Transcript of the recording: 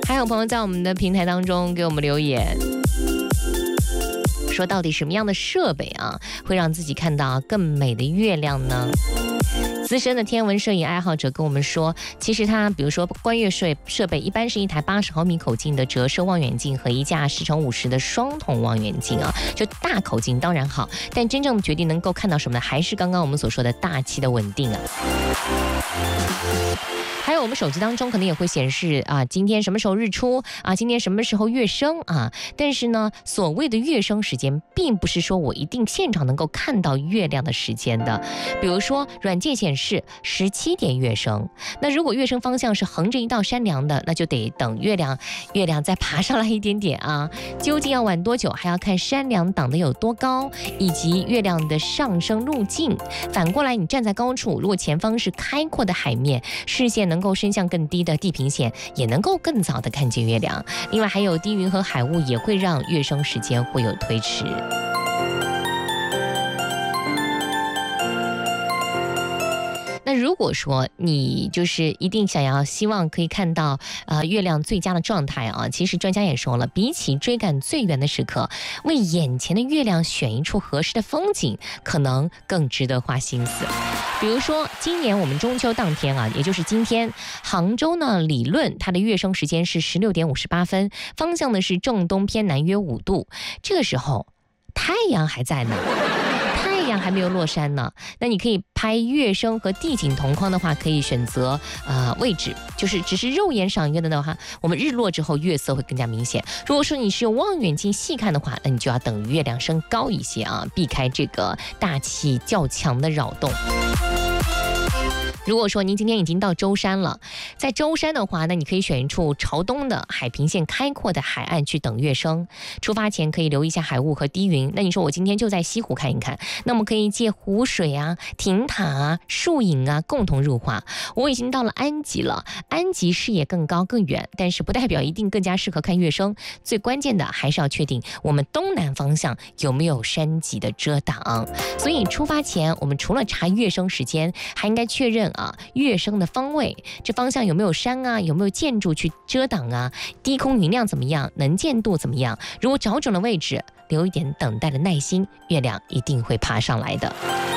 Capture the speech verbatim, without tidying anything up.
还有朋友在我们的平台当中给我们留言，说到底什么样的设备啊，会让自己看到更美的月亮呢？资深的天文摄影爱好者跟我们说，其实他比如说观月设设备一般是一台八十毫米口径的折射望远镜和一架十乘五十的双筒望远镜啊，就大口径当然好，但真正决定能够看到什么呢？还是刚刚我们所说的大气的稳定啊。还有我们手机当中可能也会显示啊，今天什么时候日出啊，今天什么时候月升啊。但是呢，所谓的月升时间，并不是说我一定现场能够看到月亮的时间的。比如说，软件显示十七点月升，那如果月升方向是横着一道山梁的，那就得等月亮月亮再爬上来一点点啊。究竟要晚多久，还要看山梁挡得有多高，以及月亮的上升路径。反过来，你站在高处，如果前方是开阔的海面，视线能够伸向更低的地平线，也能够更早的看见月亮。另外还有低云和海雾也会让月升时间会有推迟。那如果说你就是一定想要希望可以看到呃月亮最佳的状态啊，其实专家也说了，比起追赶最远的时刻，为眼前的月亮选一处合适的风景，可能更值得花心思。比如说今年我们中秋当天啊，也就是今天，杭州呢理论它的月升时间是十六点五十八分，方向呢是正东偏南约五度，这个时候太阳还在呢。太阳还没有落山呢，那你可以拍月升和地景同框的话，可以选择呃位置，就是只是肉眼赏月的话，我们日落之后月色会更加明显。如果说你是用望远镜细看的话，那你就要等月亮升高一些啊，避开这个大气较强的扰动。如果说您今天已经到舟山了，在舟山的话，那你可以选一处朝东的海平线开阔的海岸去等月升。出发前可以留意一下海雾和低云。那你说我今天就在西湖看一看，那么可以借湖水啊、亭塔啊、树影啊共同入画。我已经到了安吉了，安吉视野更高更远，但是不代表一定更加适合看月升。最关键的还是要确定我们东南方向有没有山脊的遮挡。所以出发前，我们除了查月升时间，还应该确认啊，月升的方位，这方向有没有山啊，有没有建筑去遮挡啊，低空云量怎么样，能见度怎么样。如果找准了位置，留一点等待的耐心，月亮一定会爬上来的。